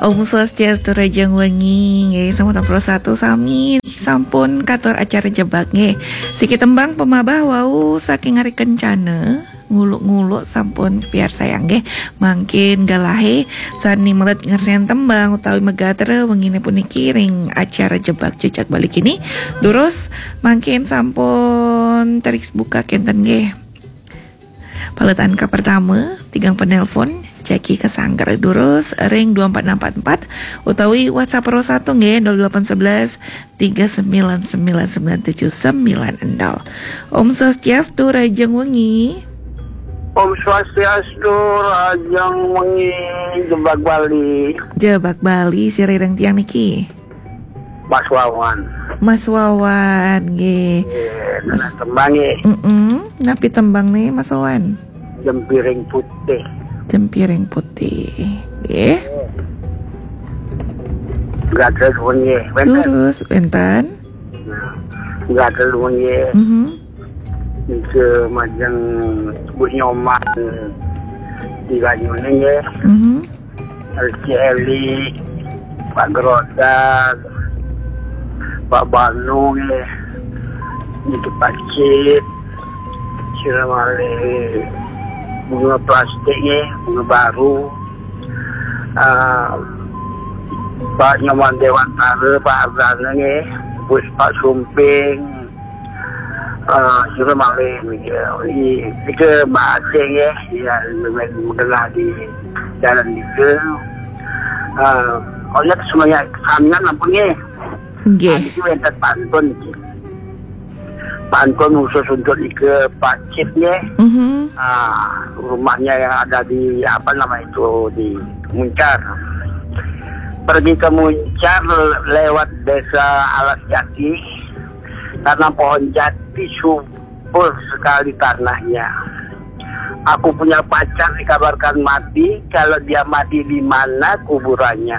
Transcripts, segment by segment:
Om Swastiastu Rajang Wengi nggih sampun satu sami sampun katur acara jebak nggih. Siki tembang pemabah wau saking hari kencana nguluk-nguluk sampun biar sayang nggih. Mangkin galahe sani melet ngersen tembang utawi megatere wengine puniki ring acara jebak jejak balik ini. Terus mangkin sampun terik buka kenten nggih. Paletan ka pertama tigang penelpon Jaki kesanggar durus ring 24644 utawi WhatsApp Pro 1 nggih 0811 3999799 endal. Om Swastiastu Rajang Wengi. Om Swastiastu Rajang Wengi Jebak Bali. Jebak Bali sirireng tiang niki. Mas Wawan. Mas Wawan nggih. Mas tembang nggih. Napi tembang nih Mas Wawan? Jempiring putih. Jempiring putih. Nggih. Gadel wengi. Terus enten. Gadel wengi. Itu majang Bu Nyoman di Ganyune nggih. LCLI Pak Gerodak Pak Banu nggih. Itu Pak Cip. Siramale bunga plastiknya, bunga baru. Pak Nyoman Dewantara, Pak Ardana nih, Pak Sumping, juga malah ini ke Baseng ya, mengenal di jalan itu. Oleh semuanya kesanian lampunya, itu yang terpantun. Pantun khusus untuk ke Pak Cipnya, rumahnya yang ada di apa nama itu di Muncar. Pergi ke Muncar lewat desa Alas Jati, karena pohon jati subur sekali tanahnya. Aku punya pacar dikabarkan mati, kalau dia mati di mana kuburannya.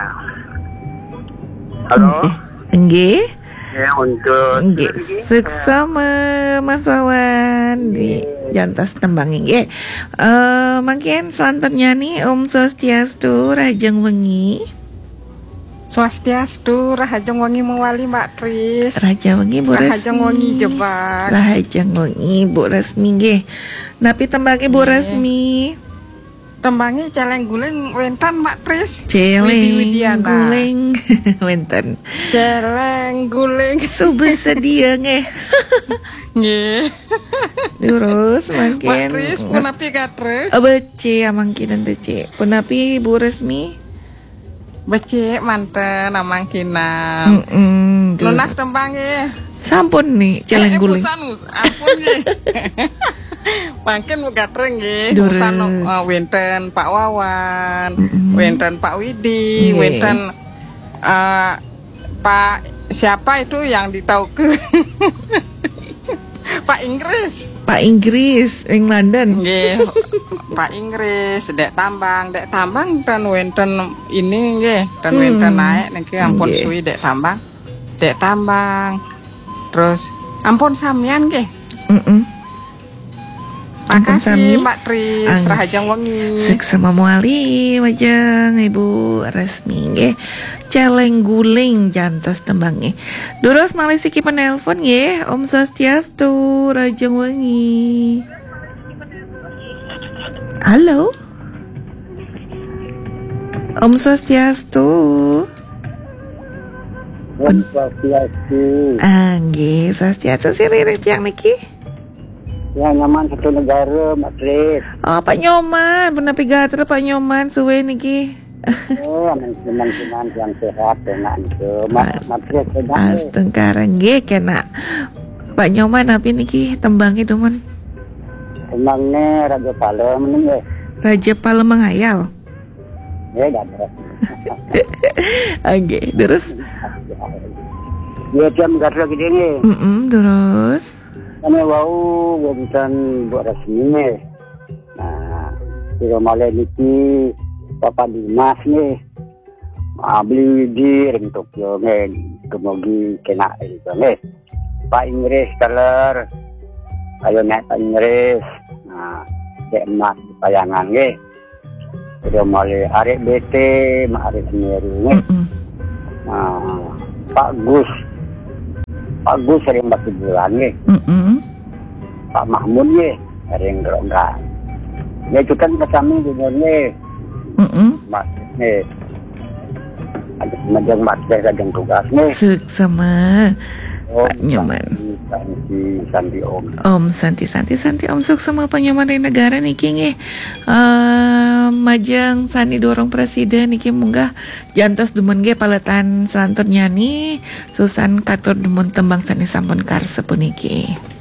Halo? Nggih. Ya untuk seksama Mas Wawan di jantas tembang nggih. Mangkin selanjutnya nih Om Swastiastu Rajang Wengi. Swastiastu Rahajang Wengi mewali Mbak Tris. Rajang Wengi Bu Resmi. Rahajang Wengi Jebak. Rahajang Wengi Bu Resmi nggih. Napi tembangnya Bu Resmi. Tembangnya celeng guling wentan Mak Tris. Celeng guling wenten. Celeng guling Subesedia nggih. Nggih. Terus mangkin Mak Tris punapi katre. Bece amangkinan bece. Punapi Bu Resmi. Bece manten amangkinan. Lunas tembangnya. Sampun nih celeng guling. Ampun nggih. Mungkin gatreng nggih, urusan wenten Pak Wawan, wenten Pak Widi, wenten Pak siapa itu yang ditahu ke Pak Inggris. Pak Inggris ing London. Nggih. Pak Inggris, dek tambang dan wenten ini nggih, dan wenten naik niki ampun suwi dek tambang. Terus ampun samian nggih. Makasih Mbak Tris Rahajang Wengi. Seksama muali wajang Ibu Resmi nggih. Celeng guling jantos tembangnya. Durus malih siki penelpon nggih. Om Swastiastu Rajang Wengi. Halo. Om Swastiastu. Om Swastiastu. Nggih, Swastiastu sirire tiang niki. Ya nyaman satu negara Mbak Tris. Oh Pak Nyoman, bener pigater Pak Nyoman suwe niki. Aman senang yang sehat enak itu. Mbak Tris sehat. Tengkareng nggih kena. Pak Nyoman api niki tembangnya domen. Tembangnya Raja Palem nggih. Raja Palem menghayal. Ya ada. Oke, terus. Dia jam garda gede nih. Terus. Kami wau wonten Bu Resmi nih. Nah, di Romale niki Bapak Dimas nih. Beli di ring Tokyo nih, kemugi kena itu nih. Pak Inggris teler. Ayo naik Pak Inggris. Nah, dek emas bayangan nih. Sudah mulai arek BT, arek Semeru. Pak Gus sering bagi bulan nih. Pak Mahmud nih sering enggak. Ya itu kan kami sebenarnya. Mas nih. Ada majang master kadang tugas nih. Sama Pak Nyoman. Santi Om. Santi Om suk sama penyaman dari negara niki nggih. Majang sani dorong presiden niki munggah jantos demen ge paletan selantur nyanyi Susan katur demen tembang sani sampun karsep puniki.